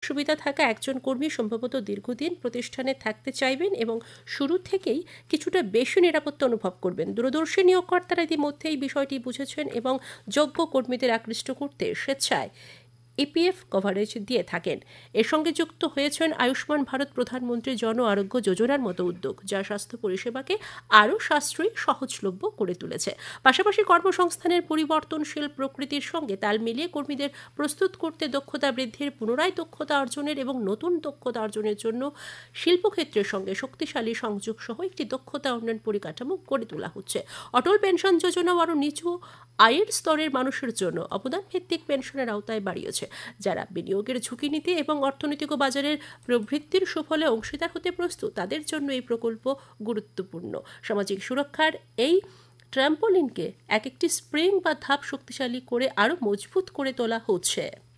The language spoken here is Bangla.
সুবিধা থাকা একজন কর্মী সম্ভবত দীর্ঘদিন প্রতিষ্ঠানে থাকতে চাইবেন এবং শুরু থেকেই কিছুটা বেশি নিরাপত্তা অনুভব করবেন। দূরদর্শী নিয়োগকর্তারা ইতিমধ্যে এই বিষয়টি বুঝেছেন এবং যোগ্য কর্মীদের আকৃষ্ট করতে স্বেচ্ছায় ইপিএফ কভারেজ দিয়ে থাকেন। এর সঙ্গে যুক্ত হয়েছেন আয়ুষ্মান ভারত প্রধানমন্ত্রী জন আরোগ্য যোজনার মতো উদ্যোগ, যা স্বাস্থ্য পরিষেবাকে আরও সাশ্রয়ী সহজলভ্য করে তুলেছে। পাশাপাশি কর্মসংস্থানের পরিবর্তনশীল প্রকৃতির সঙ্গে তাল মিলিয়ে কর্মীদের প্রস্তুত করতে দক্ষতা বৃদ্ধির, পুনরায় দক্ষতা অর্জনের এবং নতুন দক্ষতা অর্জনের জন্য শিল্পক্ষেত্রের সঙ্গে শক্তিশালী সংযোগ সহ একটি দক্ষতা উন্নয়ন পরিকাঠামো গড়ে তোলা হচ্ছে। অটল পেনশন যোজনাও আরও নিচু আয়ের স্তরের মানুষের জন্য অবদান ভিত্তিক পেনশনের আওতায় বাড়িয়েছে, যারা বিনিয়োগের ঝুঁকি নিতে এবং অর্থনৈতিক ও বাজারের প্রবৃদ্ধির সুফলে অংশীদার হতে প্রস্তুত, তাদের জন্য এই প্রকল্প গুরুত্বপূর্ণ। সামাজিক সুরক্ষার এই ট্র্যাম্পোলিনকে এক একটি স্প্রিং বা ধাপ শক্তিশালী করে আরও মজবুত করে তোলা হচ্ছে।